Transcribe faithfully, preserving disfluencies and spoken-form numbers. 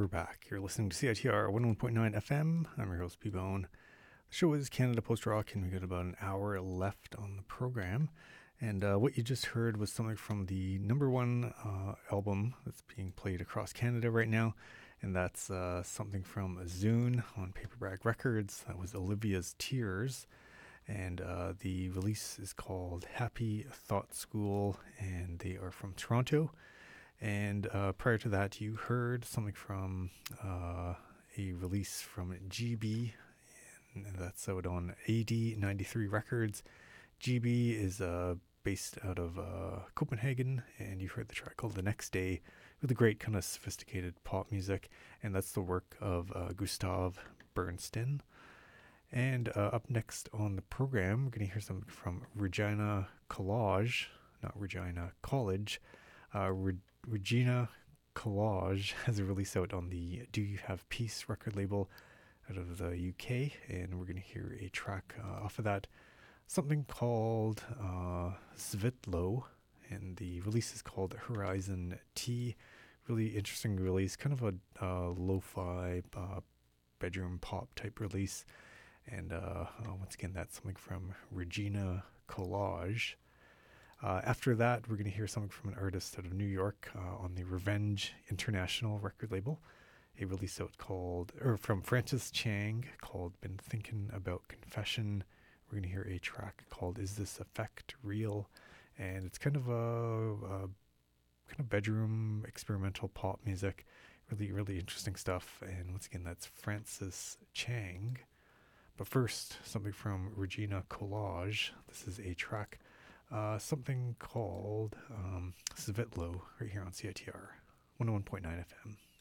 we're back. You're listening to C I T R one oh one point nine F M. I'm your host, P-Bone. The show is Canada Post Rock, and we got about an hour left on the program. And uh, what you just heard was something from the number one uh, album that's being played across Canada right now, and that's uh, something from Zune on Paperback Records. That was Olivia's Tears, and uh, the release is called Happy Thought School, and they are from Toronto. And uh, prior to that, you heard something from uh, a release from G B, and that's out on A D ninety-three Records. G B is uh, based out of uh, Copenhagen, and you heard the track called The Next Day, with a great kind of sophisticated pop music, and that's the work of uh, Gustav Bernstein. And uh, up next on the program, we're going to hear something from Regina Collage, not Regina College. Uh, Re- Regina Collage has a release out on the Do You Have Peace record label out of the U K, and we're going to hear a track uh, off of that, something called uh, Svitlo, and the release is called Horizon T. Really interesting release, kind of a uh, lo-fi uh, bedroom pop type release, and uh, uh, once again, that's something from Regina Collage. Uh, after that, we're going to hear something from an artist out of New York uh, on the Revenge International record label. A release out called, or from Francis Chang, called Been Thinking About Confession. We're going to hear a track called Is This Effect Real? And it's kind of a, a kind of bedroom experimental pop music. Really, really interesting stuff. And once again, that's Francis Chang. But first, something from Regina Collage. This is a track. Uh, something called um, Svitlo right here on C I T R one oh one point nine F M.